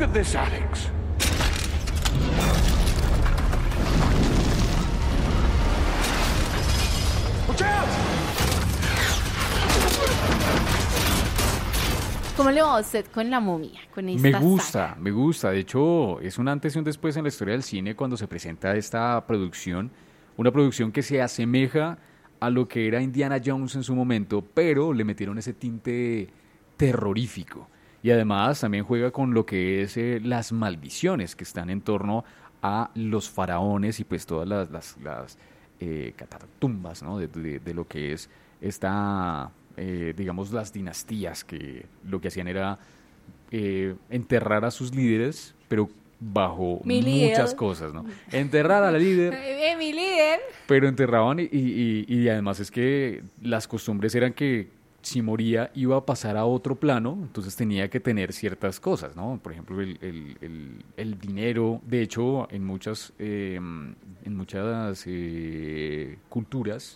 Look at this, Alex. Watch out! ¿Cómo le va a usted con La Momia? Con esta saga? Me gusta. De hecho, es un antes y un después en la historia del cine cuando se presenta esta producción. Una producción que se asemeja a lo que era Indiana Jones en su momento, pero le metieron ese tinte terrorífico. Y además también juega con lo que es las maldiciones que están en torno a los faraones y pues todas las catatumbas, ¿no? de lo que es esta, digamos, las dinastías que lo que hacían era enterrar a sus líderes, pero bajo muchas cosas, ¿no? Enterrar a la líder. Mi líder. Pero enterraban y además es que las costumbres eran que si moría iba a pasar a otro plano, entonces tenía que tener ciertas cosas, ¿no? Por ejemplo, el dinero. De hecho, en muchas culturas,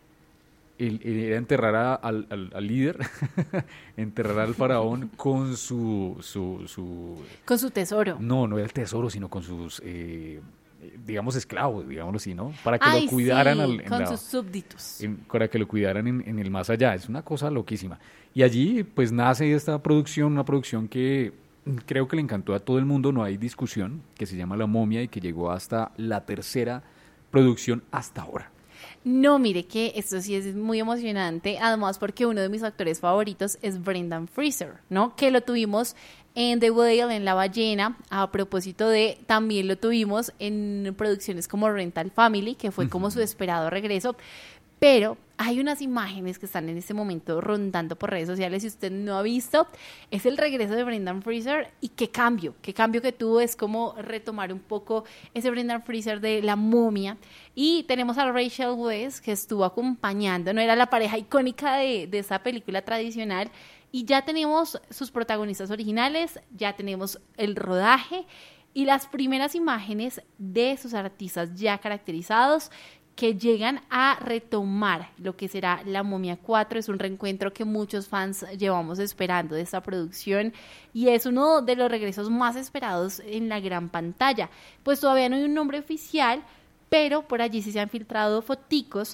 era enterrar al líder, enterrar al faraón con su... Con su tesoro. No era el tesoro, sino con sus... digamos esclavos, digámoslo así, ¿no? Para que lo cuidaran con sus súbditos. Para que lo cuidaran en el más allá. Es una cosa loquísima. Y allí pues nace esta producción, una producción que creo que le encantó a todo el mundo, no hay discusión, que se llama La Momia y que llegó hasta la tercera producción hasta ahora. No, mire que esto sí es muy emocionante, además porque uno de mis actores favoritos es Brendan Fraser, ¿no? Que lo tuvimos en The Whale, en La Ballena, a propósito de, también lo tuvimos en producciones como Rental Family, que fue como su esperado regreso, pero hay unas imágenes que están en este momento rondando por redes sociales, si usted no ha visto, es el regreso de Brendan Fraser y qué cambio que tuvo, es como retomar un poco ese Brendan Fraser de La Momia. Y tenemos a Rachel Weisz, que estuvo acompañando, no era la pareja icónica de esa película tradicional, y ya tenemos sus protagonistas originales, ya tenemos el rodaje y las primeras imágenes de sus artistas ya caracterizados, que llegan a retomar lo que será La Momia 4. Es un reencuentro que muchos fans llevamos esperando de esta producción y es uno de los regresos más esperados en la gran pantalla. Pues todavía no hay un nombre oficial, pero por allí sí se han filtrado foticos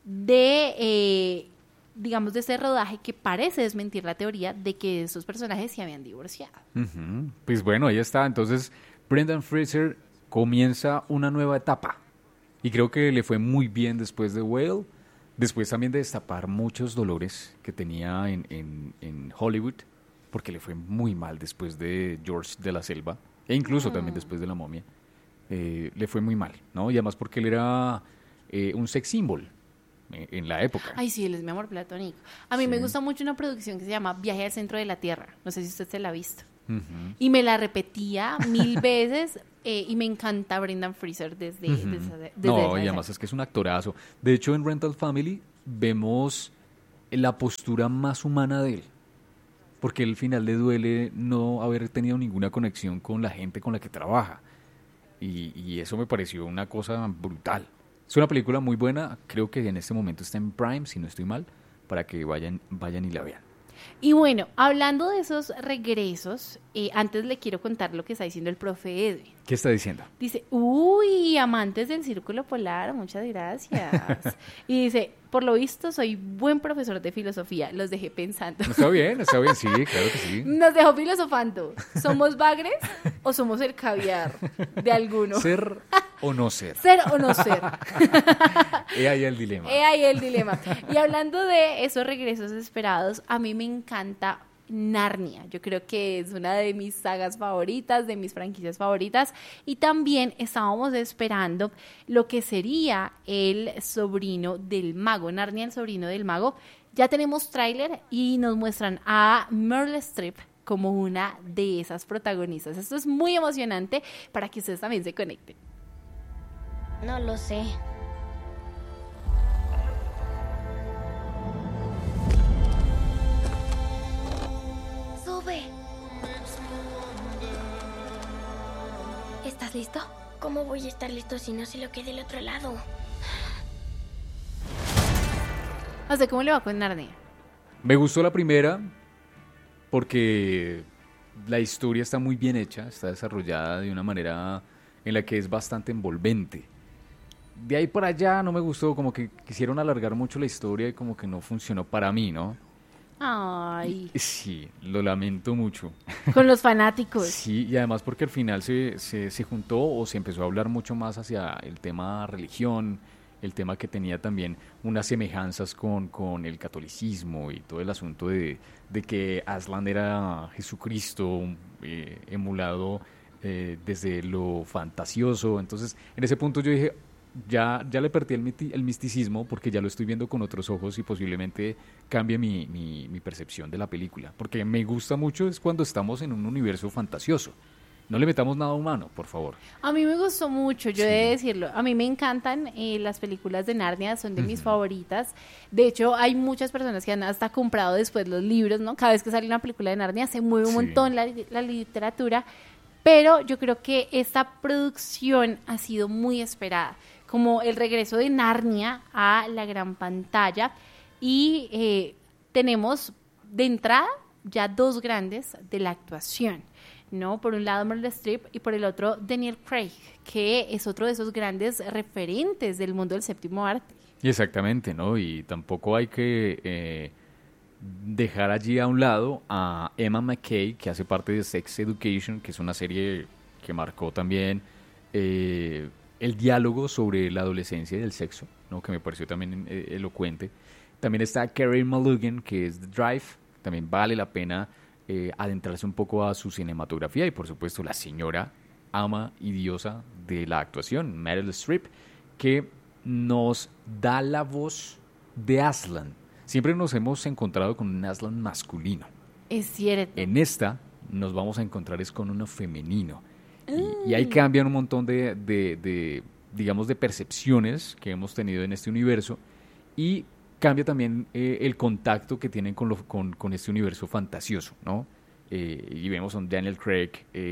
de, digamos, de ese rodaje que parece desmentir la teoría de que estos personajes se habían divorciado. Uh-huh. Pues bueno, ahí está. Entonces, Brendan Fraser comienza una nueva etapa. Y creo que le fue muy bien después de Whale, después también de destapar muchos dolores que tenía en Hollywood, porque le fue muy mal después de George de la Selva, e incluso también después de La Momia, le fue muy mal, ¿no? Y además porque él era un sex symbol en la época. Ay, sí, él es mi amor platónico. A mí me gusta mucho una producción que se llama Viaje al Centro de la Tierra, no sé si usted se la ha visto. Uh-huh. Y me la repetía 1000 veces y me encanta Brendan Fraser desde no, y además es que es un actorazo. De hecho, en Rental Family vemos la postura más humana de él, porque al final le duele no haber tenido ninguna conexión con la gente con la que trabaja, y eso me pareció una cosa brutal. Es una película muy buena, creo que en este momento está en Prime, si no estoy mal, para que vayan y la vean. Y bueno, hablando de esos regresos, antes le quiero contar lo que está diciendo el profe Edwin. ¿Qué está diciendo? Dice, amantes del Círculo Polar, muchas gracias. Y dice, por lo visto soy buen profesor de filosofía, los dejé pensando. Está bien, sí, claro que sí. Nos dejó filosofando. ¿Somos bagres o somos el caviar de alguno? ¿Ser o no ser? ¿Ser o no ser? He ahí el dilema. Y hablando de esos regresos esperados, a mí me encanta Narnia. Yo creo que es una de mis sagas favoritas, de mis franquicias favoritas. Y también estábamos esperando lo que sería el sobrino del mago, Narnia, el sobrino del mago. Ya tenemos tráiler y nos muestran a Meryl Streep como una de esas protagonistas. Esto es muy emocionante para que ustedes también se conecten. No lo sé. Sube. ¿Estás listo? ¿Cómo voy a estar listo si no sé lo que hay del otro lado? ¿A usted cómo le va con Narnia? Me gustó la primera porque la historia está muy bien hecha, está desarrollada de una manera en la que es bastante envolvente. De ahí para allá no me gustó, como que quisieron alargar mucho la historia y como que no funcionó para mí, ¿no? Ay, Sí, lo lamento mucho. con los fanáticos. Sí, y además porque al final se juntó o se empezó a hablar mucho más hacia el tema religión, el tema que tenía también unas semejanzas con el catolicismo y todo el asunto de que Aslan era Jesucristo emulado desde lo fantasioso. Entonces, en ese punto yo dije, ya le perdí el misticismo porque ya lo estoy viendo con otros ojos y posiblemente cambie mi percepción de la película. Porque me gusta mucho es cuando estamos en un universo fantasioso. No le metamos nada humano, por favor. A mí me gustó mucho, yo he de decirlo. A mí me encantan las películas de Narnia, son de mis favoritas. De hecho, hay muchas personas que han hasta comprado después los libros, ¿no? Cada vez que sale una película de Narnia se mueve un montón la literatura. Pero yo creo que esta producción ha sido muy esperada, como el regreso de Narnia a la gran pantalla. Y tenemos de entrada ya dos grandes de la actuación, ¿no? Por un lado Meryl Streep y por el otro Daniel Craig, que es otro de esos grandes referentes del mundo del séptimo arte. Exactamente, ¿no? Y tampoco hay que dejar allí a un lado a Emma Mackey, que hace parte de Sex Education, que es una serie que marcó también el diálogo sobre la adolescencia y el sexo, ¿no? Que me pareció también elocuente. También está Carey Mulligan, que es The Drive, también vale la pena adentrarse un poco a su cinematografía, y por supuesto la señora ama y diosa de la actuación, Meryl Streep, que nos da la voz de Aslan. Siempre nos hemos encontrado con un Aslan masculino. Es cierto. En esta nos vamos a encontrar es con uno femenino. Y ahí cambian un montón digamos, de percepciones que hemos tenido en este universo, y cambia también el contacto que tienen con este universo fantasioso, ¿no? Y vemos a un Daniel Craig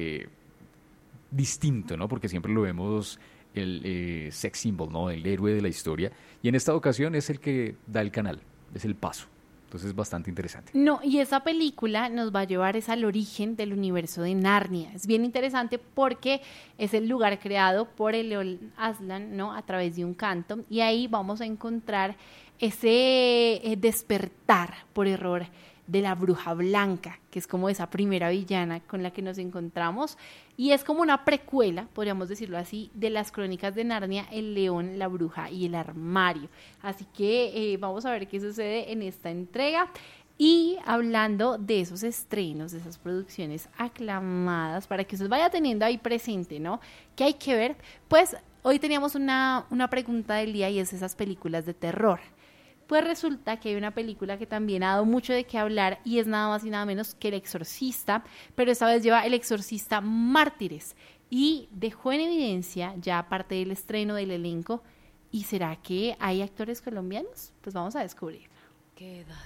distinto, ¿no? Porque siempre lo vemos el sex symbol, ¿no? El héroe de la historia. Y en esta ocasión es el que da el canal, es el paso. Entonces es bastante interesante. No, y esa película nos va a llevar es al origen del universo de Narnia. Es bien interesante porque es el lugar creado por el Aslan, ¿no? A través de un canto. Y ahí vamos a encontrar ese despertar por error de la bruja blanca, que es como esa primera villana con la que nos encontramos, y es como una precuela, podríamos decirlo así, de las crónicas de Narnia, el león, la bruja y el armario. Así que vamos a ver qué sucede en esta entrega. Y hablando de esos estrenos, de esas producciones aclamadas, para que usted vaya teniendo ahí presente, ¿no? ¿Qué hay que ver? Pues hoy teníamos una pregunta del día, y es esas películas de terror. Pues resulta que hay una película que también ha dado mucho de qué hablar, y es nada más y nada menos que El Exorcista, pero esta vez lleva El Exorcista Mártires, y dejó en evidencia ya parte del estreno del elenco. ¿Y será que hay actores colombianos? Pues vamos a descubrir. ¿Qué edad?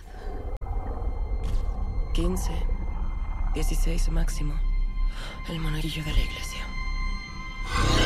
15, 16 máximo. El monaguillo de la iglesia.